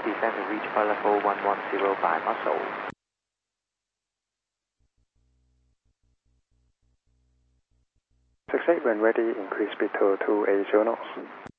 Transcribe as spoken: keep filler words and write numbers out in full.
descend to reach flight level one one zero by muscle. six eight when ready, increase speed to two eighty knots.